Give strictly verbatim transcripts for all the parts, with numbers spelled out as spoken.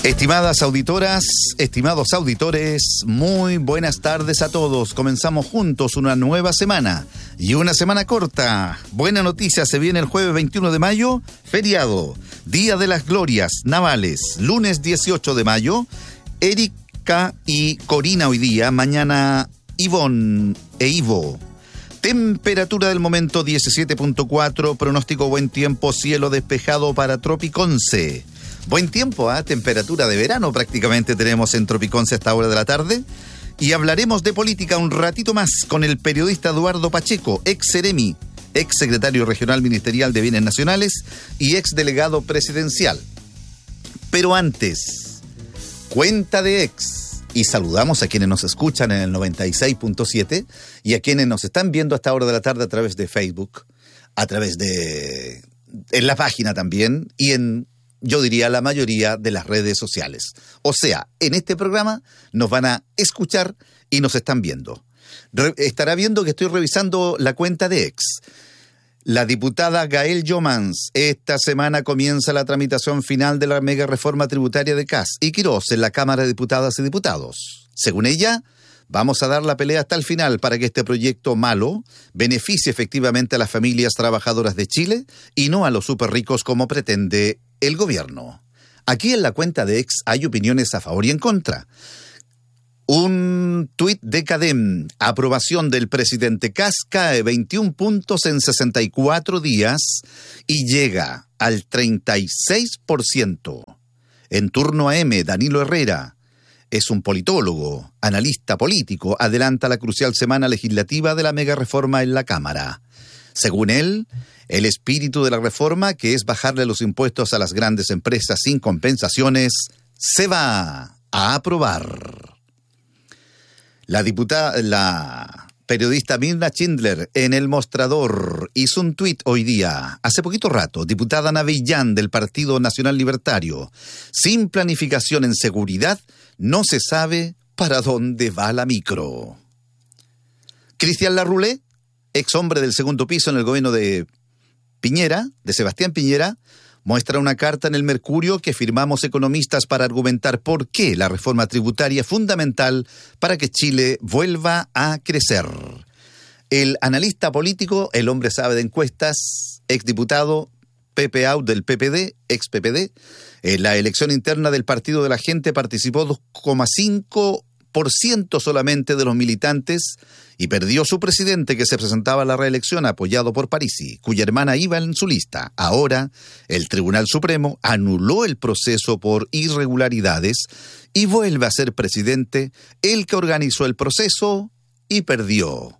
Estimadas auditoras, estimados auditores, muy buenas tardes a todos. Comenzamos juntos una nueva semana y una semana corta. Buena noticia, se viene el jueves veintiuno de mayo, feriado, Día de las Glorias Navales, lunes dieciocho de mayo, Erika y Corina hoy día, mañana Ivonne e Ivo. Temperatura del momento diecisiete punto cuatro, pronóstico buen tiempo, cielo despejado para Tropiconce. Buen tiempo, ¿eh? Temperatura de verano prácticamente tenemos en Tropiconce a esta hora de la tarde. Y hablaremos de política un ratito más con el periodista Eduardo Pacheco, ex Seremi, ex secretario regional ministerial de Bienes Nacionales y ex delegado presidencial. Pero antes, cuenta de ex. Y saludamos a quienes nos escuchan en el noventa y seis punto siete y a quienes nos están viendo a esta hora de la tarde a través de Facebook, a través de... en la página también y en... yo diría la mayoría de las redes sociales. O sea, en este programa nos van a escuchar y nos están viendo. Re- estará viendo que estoy revisando la cuenta de ex. La diputada Gael Jomans, esta semana comienza la tramitación final de la mega reforma tributaria de Kast y Quirós en la Cámara de Diputadas y Diputados. Según ella, vamos a dar la pelea hasta el final para que este proyecto malo beneficie efectivamente a las familias trabajadoras de Chile y no a los súper ricos como pretende el gobierno. Aquí en la cuenta de ex hay opiniones a favor y en contra. Un tuit de Cadem, aprobación del presidente Kast cae veintiún puntos en sesenta y cuatro días y llega al treinta y seis por ciento. En turno a M, Danilo Herrera, es un politólogo, analista político, adelanta la crucial semana legislativa de la mega reforma en la Cámara. Según él, el espíritu de la reforma, que es bajarle los impuestos a las grandes empresas sin compensaciones, se va a aprobar. La diputada, la periodista Mirna Schindler en El Mostrador hizo un tuit hoy día, hace poquito rato, diputada Navillán del Partido Nacional Libertario. Sin planificación en seguridad, no se sabe para dónde va la micro. Cristian Larroulé, ex hombre del segundo piso en el gobierno de Piñera, de Sebastián Piñera, muestra una carta en el Mercurio que firmamos economistas para argumentar por qué la reforma tributaria es fundamental para que Chile vuelva a crecer. El analista político, el hombre sabe de encuestas, exdiputado Pepe Out del P P D, ex P P D, en la elección interna del Partido de la Gente participó dos coma cinco por ciento solamente de los militantes y perdió su presidente que se presentaba a la reelección apoyado por Parisi, cuya hermana iba en su lista. Ahora, el Tribunal Supremo anuló el proceso por irregularidades y vuelve a ser presidente el que organizó el proceso y perdió.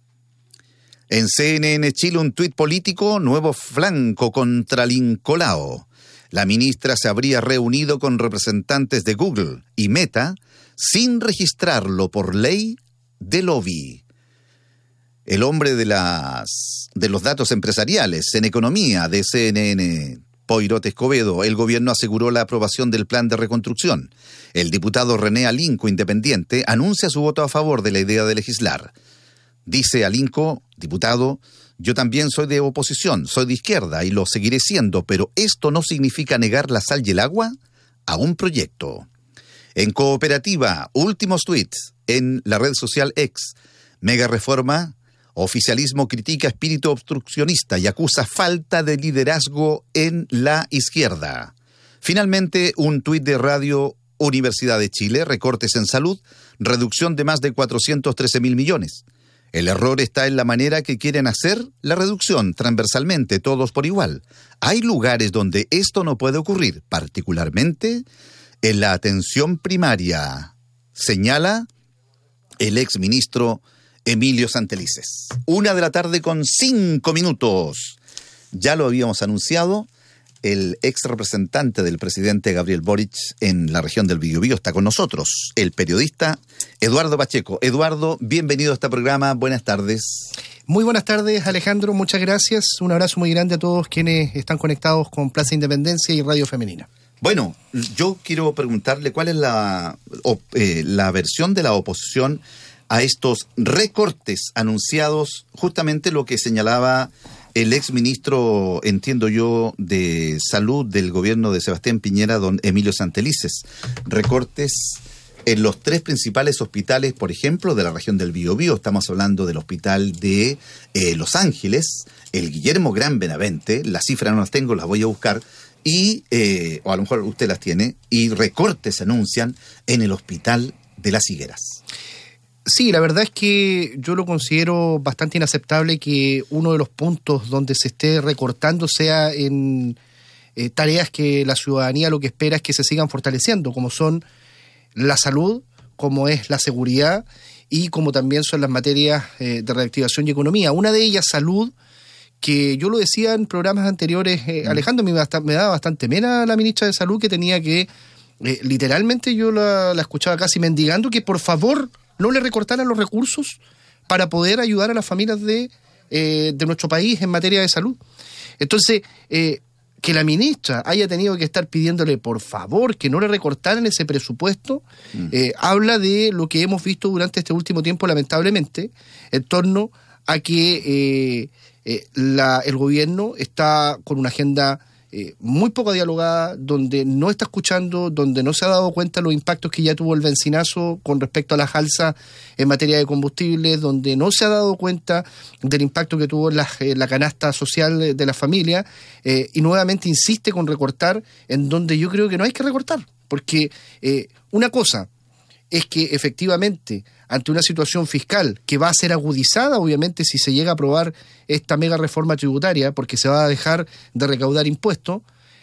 En C N N Chile, un tuit político, nuevo flanco contra Lincolao. La ministra se habría reunido con representantes de Google y Meta sin registrarlo por ley de lobby. El hombre de las de los datos empresariales en economía de C N N, Poirot Escobedo, el gobierno aseguró la aprobación del plan de reconstrucción. El diputado René Alinco, independiente, anuncia su voto a favor de la idea de legislar. Dice Alinco, diputado, yo también soy de oposición, soy de izquierda y lo seguiré siendo, pero esto no significa negar la sal y el agua a un proyecto. En Cooperativa, últimos tweets en la red social X, mega reforma, oficialismo critica espíritu obstruccionista y acusa falta de liderazgo en la izquierda. Finalmente, un tuit de Radio Universidad de Chile, recortes en salud, reducción de más de cuatrocientos trece mil millones. El error está en la manera que quieren hacer la reducción transversalmente, todos por igual. Hay lugares donde esto no puede ocurrir, particularmente en la atención primaria, señala el exministro Emilio Santelices. Una de la tarde con cinco minutos. Ya lo habíamos anunciado, el ex representante del presidente Gabriel Boric en la región del Biobío está con nosotros, el periodista Eduardo Pacheco. Eduardo, bienvenido a este programa, buenas tardes. Muy buenas tardes, Alejandro, muchas gracias. Un abrazo muy grande a todos quienes están conectados con Plaza Independencia y Radio Femenina. Bueno, yo quiero preguntarle cuál es la, eh, la versión de la oposición a estos recortes anunciados, justamente lo que señalaba el exministro, entiendo yo, de Salud del gobierno de Sebastián Piñera, don Emilio Santelices. Recortes en los tres principales hospitales, por ejemplo, de la región del Biobío. Estamos hablando del hospital de eh, Los Ángeles, el Guillermo Gran Benavente, las cifras no las tengo, las voy a buscar, y eh, o a lo mejor usted las tiene, y recortes se anuncian en el hospital de Las Higueras. Sí, la verdad es que yo lo considero bastante inaceptable que uno de los puntos donde se esté recortando sea en eh, tareas que la ciudadanía lo que espera es que se sigan fortaleciendo, como son la salud, como es la seguridad y como también son las materias eh, de reactivación y economía. Una de ellas, salud, que yo lo decía en programas anteriores, eh, mm. Alejandro, me, me daba bastante pena la ministra de Salud, que tenía que, eh, literalmente yo la, la escuchaba casi mendigando que por favor no le recortaran los recursos para poder ayudar a las familias de, eh, de nuestro país en materia de salud. Entonces, eh, que la ministra haya tenido que estar pidiéndole por favor que no le recortaran ese presupuesto, mm. eh, habla de lo que hemos visto durante este último tiempo, lamentablemente, en torno a que eh, eh, la, el gobierno está con una agenda eh, muy poco dialogada, donde no está escuchando, donde no se ha dado cuenta los impactos que ya tuvo el bencinazo con respecto a las alzas en materia de combustibles, donde no se ha dado cuenta del impacto que tuvo en la, en la canasta social de la familia, eh, y nuevamente insiste con recortar en donde yo creo que no hay que recortar, porque eh, una cosa es que efectivamente ante una situación fiscal que va a ser agudizada, obviamente, si se llega a aprobar esta mega reforma tributaria, porque se va a dejar de recaudar impuestos,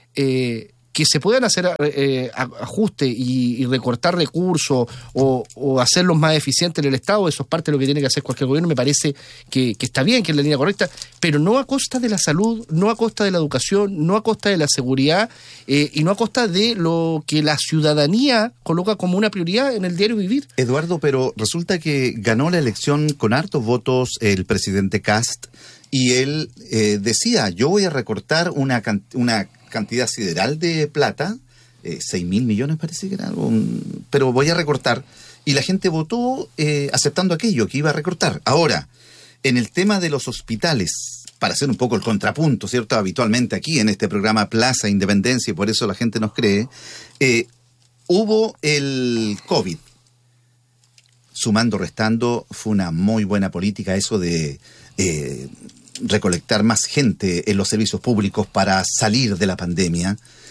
eh, que se puedan hacer eh, ajustes y, y recortar recursos o, o hacerlos más eficientes en el Estado, eso es parte de lo que tiene que hacer cualquier gobierno, me parece que, que está bien, que es la línea correcta, pero no a costa de la salud, no a costa de la educación, no a costa de la seguridad eh, y no a costa de lo que la ciudadanía coloca como una prioridad en el diario vivir. Eduardo, pero resulta que ganó la elección con hartos votos el presidente Kast y él eh, decía, yo voy a recortar una, una cantidad sideral de plata, eh, seis mil millones parece que era, un, pero voy a recortar, y la gente votó eh, aceptando aquello que iba a recortar. Ahora, en el tema de los hospitales, para hacer un poco el contrapunto, ¿cierto? Habitualmente aquí en este programa Plaza Independencia, y por eso la gente nos cree, eh, hubo el COVID. Sumando, restando, fue una muy buena política eso de eh, recolectar más gente en los servicios públicos para salir de la pandemia,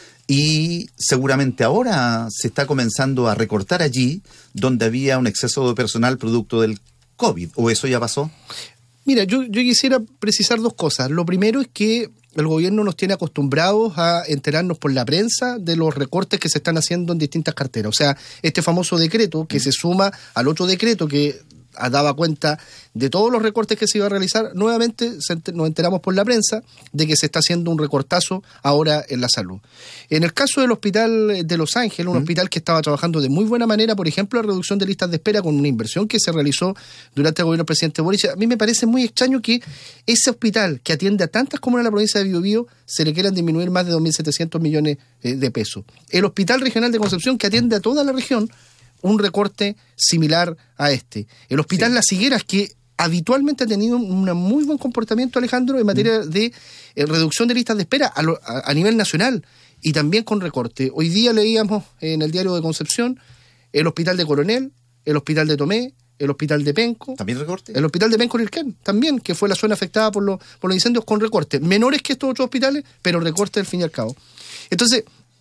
y seguramente ahora se está comenzando a recortar allí donde había un exceso de personal producto del COVID, ¿o eso ya pasó? Mira, yo, yo quisiera precisar dos cosas. Lo primero es que el gobierno nos tiene acostumbrados a enterarnos por la prensa de los recortes que se están haciendo en distintas carteras. O sea, este famoso decreto que se suma al otro decreto que daba cuenta de todos los recortes que se iba a realizar, nuevamente nos enteramos por la prensa de que se está haciendo un recortazo ahora en la salud. En el caso del hospital de Los Ángeles, un ¿Mm? hospital que estaba trabajando de muy buena manera, por ejemplo, la reducción de listas de espera con una inversión que se realizó durante el gobierno del presidente Boric, a mí me parece muy extraño que ese hospital que atiende a tantas comunas de la provincia de Biobío se le quieran disminuir más de dos mil setecientos millones de pesos. El hospital regional de Concepción, que atiende a toda la región, un recorte similar a este. El hospital sí. Las Higueras, que habitualmente ha tenido un muy buen comportamiento, Alejandro, en materia mm. de eh, reducción de listas de espera a, lo, a, a nivel nacional y también con recorte. Hoy día leíamos en el diario de Concepción el hospital de Coronel, el hospital de Tomé, el hospital de Penco. ¿También recorte? El hospital de Penco Lirquén, también, que fue la zona afectada por, lo, por los incendios con recorte. Menores que estos otros hospitales, pero recorte al fin y al cabo. Entonces,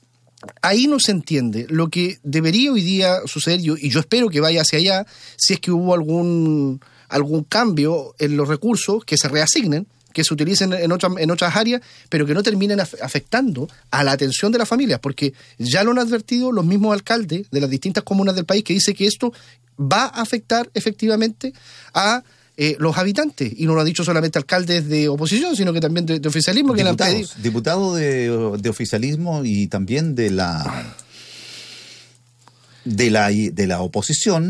ahí no se entiende lo que debería hoy día suceder, y yo espero que vaya hacia allá, si es que hubo algún, algún cambio en los recursos que se reasignen, que se utilicen en, otra, en otras áreas, pero que no terminen af- afectando a la atención de las familias, porque ya lo han advertido los mismos alcaldes de las distintas comunas del país, que dice que esto va a afectar efectivamente a Eh, los habitantes, y no lo han dicho solamente alcaldes de oposición, sino que también de, de oficialismo. Diputados, que han diputados de, de oficialismo y también de la de la de la oposición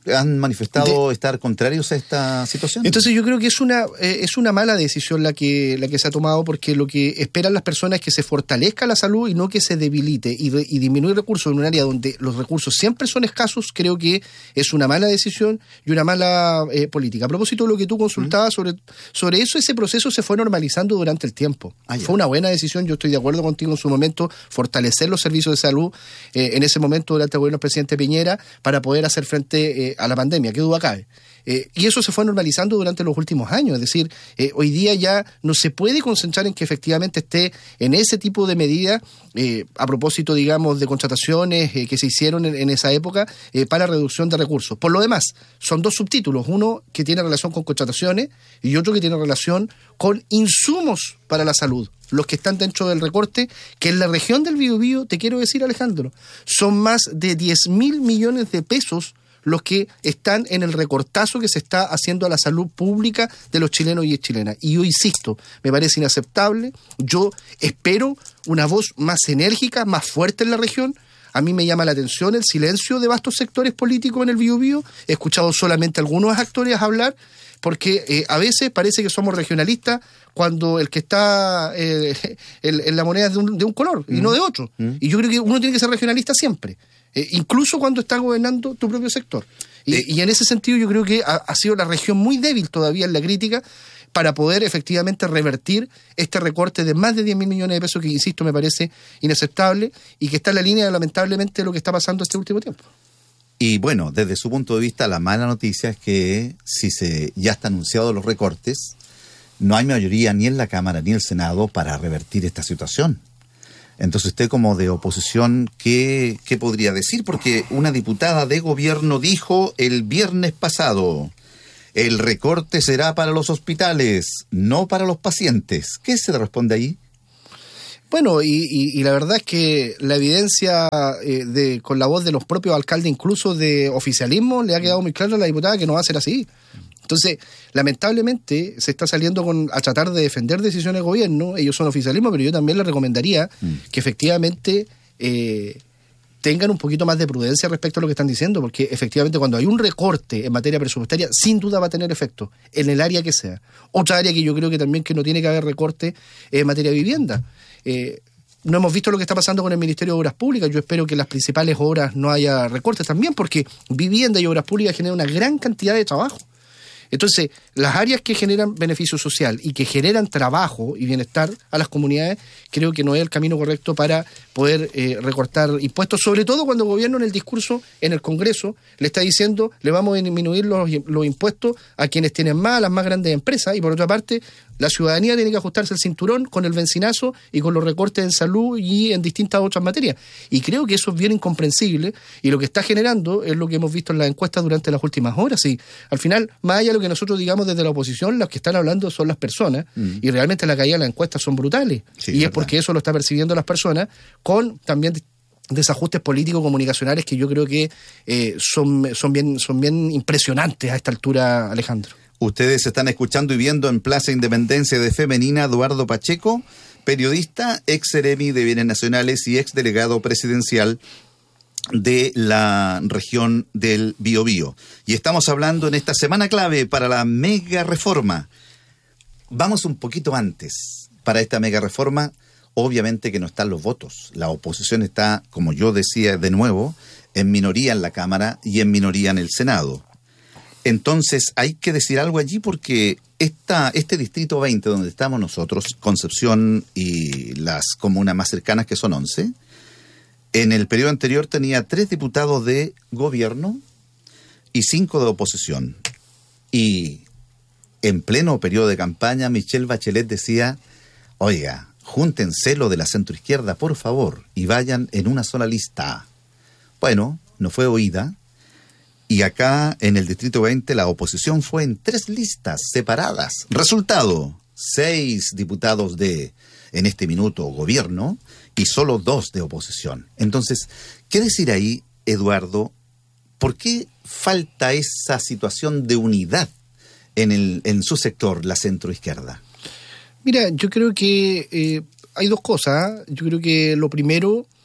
han manifestado de, estar contrarios a esta situación. Entonces yo creo que es una eh, es una mala decisión la que la que se ha tomado, porque lo que esperan las personas es que se fortalezca la salud y no que se debilite, y, y disminuir recursos en un área donde los recursos siempre son escasos. Creo que es una mala decisión y una mala eh, política. A propósito de lo que tú consultabas sobre, sobre eso, ese proceso se fue normalizando durante el tiempo. Ah, fue una buena decisión, yo estoy de acuerdo contigo en su momento, fortalecer los servicios de salud eh, en ese momento durante el gobierno del presidente Piñera para poder hacer frente eh, a la pandemia, qué duda cabe. Eh, y eso se fue normalizando durante los últimos años, es decir, eh, hoy día ya no se puede concentrar en que efectivamente esté en ese tipo de medidas, eh, a propósito, digamos, de contrataciones eh, que se hicieron en, en esa época eh, para reducción de recursos. Por lo demás, son dos subtítulos, uno que tiene relación con contrataciones y otro que tiene relación con insumos para la salud. Los que están dentro del recorte, que en la región del Biobío, te quiero decir, Alejandro, son más de diez mil millones de pesos los que están en el recortazo que se está haciendo a la salud pública de los chilenos y chilenas. Y yo insisto, me parece inaceptable. Yo espero una voz más enérgica, más fuerte en la región. A mí me llama la atención el silencio de vastos sectores políticos en el Biobío. He escuchado solamente a algunos actores hablar, porque eh, a veces parece que somos regionalistas cuando el que está eh, en, en la moneda es de un, de un color mm. y no de otro. Mm. Y yo creo que uno tiene que ser regionalista siempre. Eh, incluso cuando está gobernando tu propio sector. Y, eh. y en ese sentido yo creo que ha, ha sido la región muy débil todavía en la crítica para poder efectivamente revertir este recorte de más de diez mil millones de pesos que, insisto, me parece inaceptable y que está en la línea, lamentablemente, de lo que está pasando este último tiempo. Y bueno, desde su punto de vista, la mala noticia es que si se ya están anunciados los recortes, no hay mayoría ni en la Cámara ni en el Senado para revertir esta situación. Entonces usted, como de oposición, ¿qué, qué podría decir? Porque una diputada de gobierno dijo el viernes pasado: el recorte será para los hospitales, no para los pacientes. ¿Qué se le responde ahí? Bueno, y, y, y la verdad es que la evidencia eh, de con la voz de los propios alcaldes, incluso de oficialismo, le ha quedado muy claro a la diputada que no va a ser así. Entonces, lamentablemente, se está saliendo con, a tratar de defender decisiones de gobierno. Ellos son oficialismo, pero yo también les recomendaría mm. que efectivamente eh, tengan un poquito más de prudencia respecto a lo que están diciendo, porque efectivamente cuando hay un recorte en materia presupuestaria, sin duda va a tener efecto, en el área que sea. Otra área que yo creo que también que no tiene que haber recorte es en materia de vivienda. Eh, no hemos visto lo que está pasando con el Ministerio de Obras Públicas. Yo espero que en las principales obras no haya recortes también, porque vivienda y obras públicas generan una gran cantidad de trabajo. Entonces, las áreas que generan beneficio social y que generan trabajo y bienestar a las comunidades, creo que no es el camino correcto para poder eh, recortar impuestos, sobre todo cuando el gobierno en el discurso en el Congreso le está diciendo le vamos a disminuir los, los impuestos a quienes tienen más, a las más grandes empresas, y por otra parte la ciudadanía tiene que ajustarse el cinturón con el bencinazo y con los recortes en salud y en distintas otras materias. Y creo que eso es bien incomprensible, y lo que está generando es lo que hemos visto en las encuestas durante las últimas horas. Y al final, más allá de lo que nosotros digamos desde la oposición, los que están hablando son las personas, mm. y realmente la caída de las encuestas son brutales. Sí, y es verdad, porque eso lo está percibiendo las personas, con también desajustes políticos comunicacionales que yo creo que eh, son, son, bien, son bien impresionantes a esta altura, Alejandro. Ustedes están escuchando y viendo en Plaza Independencia de Femenina Eduardo Pacheco, periodista, ex seremi de Bienes Nacionales y ex delegado presidencial de la región del Biobío. Y estamos hablando en esta semana clave para la mega reforma. Vamos un poquito antes. Para esta mega reforma, obviamente que no están los votos. La oposición está, como yo decía de nuevo, en minoría en la Cámara y en minoría en el Senado. Entonces hay que decir algo allí, porque esta, este distrito veinte donde estamos nosotros, Concepción y las comunas más cercanas, que son once, en el periodo anterior tenía tres diputados de gobierno y cinco de oposición. Y en pleno periodo de campaña, Michelle Bachelet decía: oiga, júntense lo de la centroizquierda, por favor, y vayan en una sola lista. Bueno, no fue oída. Y acá, en el Distrito veinte, la oposición fue en tres listas separadas. Resultado: seis diputados de, en este minuto, gobierno y solo dos de oposición. Entonces, ¿qué decir ahí, Eduardo? ¿Por qué falta esa situación de unidad en, el, en su sector, la centroizquierda? Mira, yo creo que eh, hay dos cosas. Yo creo que lo primero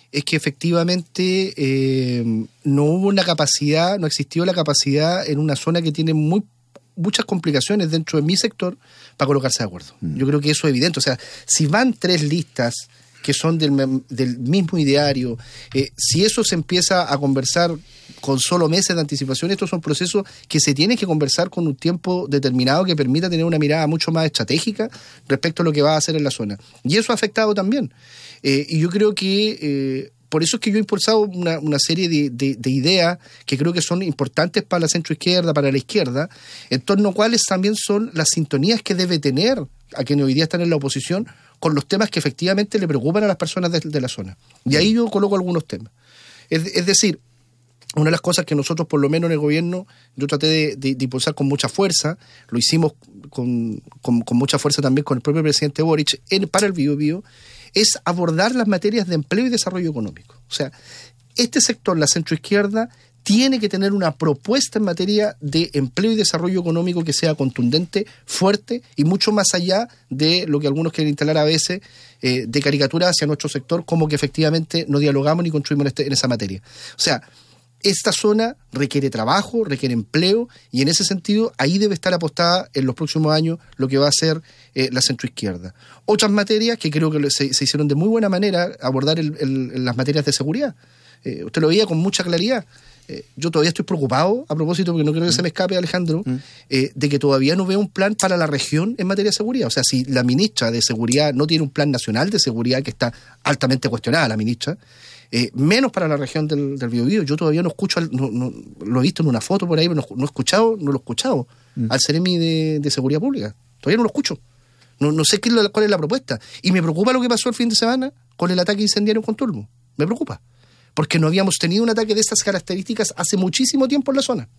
es que efectivamente eh, no hubo una capacidad, no existió la capacidad en una zona que tiene muy muchas complicaciones dentro de mi sector para colocarse de acuerdo. Mm. Yo creo que eso es evidente. O sea, si van tres listas que son del, del mismo ideario, eh, si eso se empieza a conversar con solo meses de anticipación, estos son procesos que se tienen que conversar con un tiempo determinado que permita tener una mirada mucho más estratégica respecto a lo que va a hacer en la zona. Y eso ha afectado también. Eh, y yo creo que... Eh, Por eso es que yo he impulsado una, una serie de, de, de ideas que creo que son importantes para la centroizquierda, para la izquierda, en torno a cuáles también son las sintonías que debe tener a quienes hoy día están en la oposición con los temas que efectivamente le preocupan a las personas de, de la zona. Y ahí yo coloco algunos temas. Es, es decir, una de las cosas que nosotros, por lo menos en el gobierno, yo traté de, de, de impulsar con mucha fuerza, lo hicimos con, con, con mucha fuerza también con el propio presidente Boric en, para el Bío Bío, es abordar las materias de empleo y desarrollo económico. O sea, este sector, la centroizquierda, tiene que tener una propuesta en materia de empleo y desarrollo económico que sea contundente, fuerte y mucho más allá de lo que algunos quieren instalar a veces eh, de caricatura hacia nuestro sector, como que efectivamente no dialogamos ni construimos en, este, en esa materia. O sea, esta zona requiere trabajo, requiere empleo, y en ese sentido ahí debe estar apostada en los próximos años lo que va a ser eh, la centroizquierda. Otras materias que creo que se, se hicieron de muy buena manera, abordar el, el, las materias de seguridad. Eh, usted lo veía con mucha claridad. Eh, yo todavía estoy preocupado, a propósito, porque no creo que se me escape, Alejandro, mm. eh, de que todavía no veo un plan para la región en materia de seguridad. O sea, si la ministra de Seguridad no tiene un plan nacional de seguridad, que está altamente cuestionada la ministra, Eh, menos para la región del, del Biobío. Yo todavía no escucho, no, no, lo he visto en una foto por ahí, pero no, no he escuchado, no lo he escuchado mm. al Seremi de, de Seguridad Pública. Todavía no lo escucho. No, no sé qué, cuál es la propuesta. Y me preocupa lo que pasó el fin de semana con el ataque incendiario en Contulmo. Me preocupa. Porque no habíamos tenido un ataque de estas características hace muchísimo tiempo en la zona.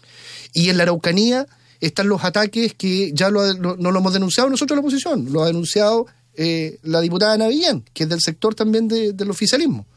Y en la Araucanía están los ataques que ya lo, lo, no lo hemos denunciado nosotros en la oposición. Lo ha denunciado eh, la diputada Ana Villán, que es del sector también de, del oficialismo.